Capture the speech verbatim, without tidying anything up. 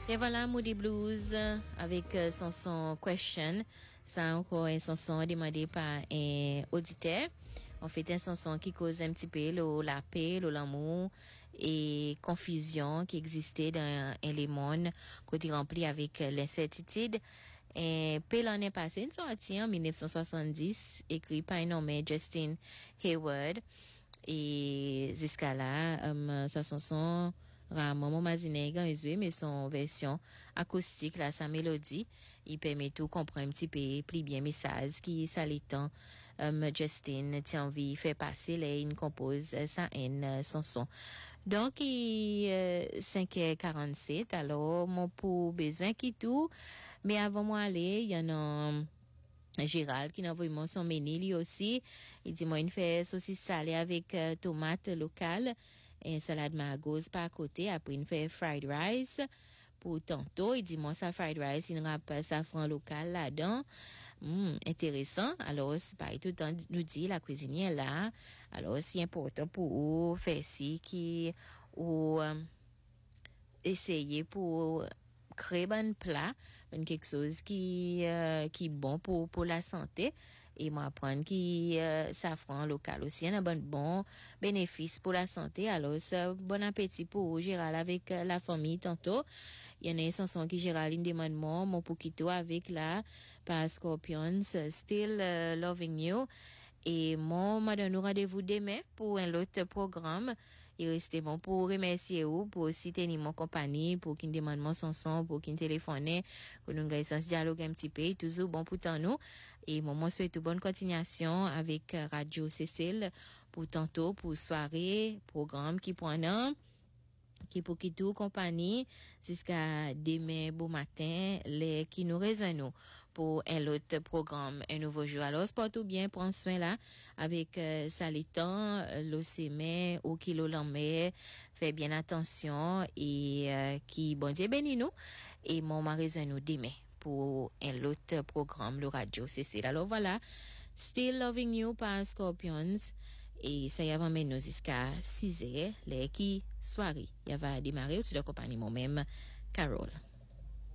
Et voilà Moody Blues avec euh, son son Question. Ça encore un chanson demandé par un auditeur. En fait, un chanson qui cause un petit peu le, la paix, le, l'amour et confusion qui existait dans les mondes côté rempli avec l'incertitude. Et puis l'année passée, une sortie en dix-neuf cent soixante-dix, écrit par un nommé Justin Hayward. Et jusqu'à là, um, sa chanson Ramon Mazinégan mais son version acoustique, là, sa mélodie, il permet tout comprendre un petit peu plus bien message qui s'alitant um, Justin tient envie fait passer là, il compose euh, sa haine, euh, son son. Donc, il euh, cinq heures quarante-sept, alors, mon pour besoin qui tout, mais avant moi aller, il y en a Gérald qui n'a vraiment son menu lui aussi. Il dit moi une fait saucisse salée avec euh, tomate locale et salade margose par côté. Après une fait fried rice pour tantôt. Il dit moi ça fried rice il râpe safran local là-dedans. Hum, intéressant. Alors c'est pareil tout le temps nous dit la cuisinière là. Alors c'est important pour vous faire ci qui ou euh, essayer pour créer un plat, quelque chose qui euh, qui est bon pour pour la santé et moi apprendre qui euh, safran local aussi un bon bon bénéfice pour la santé. Alors c'est bon appétit pour Gérald avec euh, la famille tantôt. Il y en a une chanson qui Gérald demande moi mon poquito avec la par Scorpions Still uh, Loving You. Et moi, m'a donné rendez-vous demain pour un autre programme. Il restait bon pour remercier vous, pour aussi tenir mon compagnie, pour qu'il demande mon son son, pour qu'il téléphone, pour nous gagner ce dialogue un petit peu. Toujours bon pour tant nous. Et moi, moi, souhaite une bonne continuation avec Radio Cécile pour tantôt, pour soirée, programme qui prend un qui pour qui tout compagnie jusqu'à demain beau matin les qui nous rejoignent nous pour un autre programme un nouveau jour. Alors porte bien, prends soin là avec euh, salitant l'océan au kilo l'emmè, fait bien attention et euh, qui bon Dieu béni nous et mon mari rejoint nous demain pour un autre programme le radio c'est c'est. Alors voilà, Still Loving You par Scorpions. Et ça y va mener jusqu'à six heures, les qui soirée. Il va démarrer au-dessus de la compagnie moi-même, Carole.